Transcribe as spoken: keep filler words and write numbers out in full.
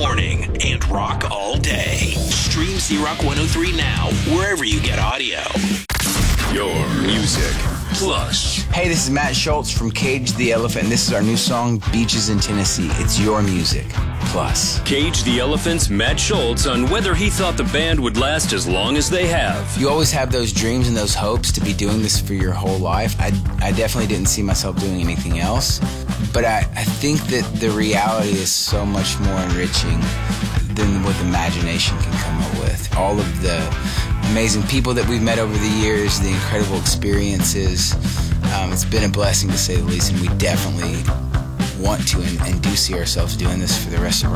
morning and rock all day. Stream Z-Rock one oh three now, wherever you get audio. Your music plus. Hey, this is Matt Schultz from Cage the Elephant, and this is our new song, Beaches in Tennessee. It's your music plus. Cage the Elephant's Matt Schultz on whether he thought the band would last as long as they have. You always have those dreams and those hopes to be doing this for your whole life. I, I definitely didn't see myself doing anything else, but I, I think that the reality is so much more enriching than what imagination can come up with. All of the amazing people that we've met over the years, the incredible experiences. Um, it's been a blessing to say the least, and we definitely want to and, and do see ourselves doing this for the rest of our